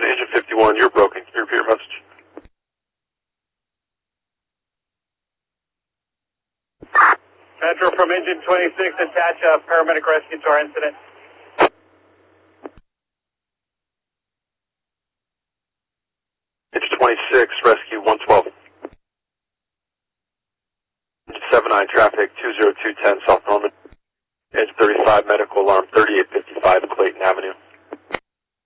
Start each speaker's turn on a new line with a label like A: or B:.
A: Engine 51, you're broken. Can you repeat your message?
B: Metro from Engine 26, attach a paramedic rescue to our incident.
A: Engine 26, rescue 112. Engine 79, traffic 20210 South Norman. Engine 35, medical alarm 3855 Clayton Avenue.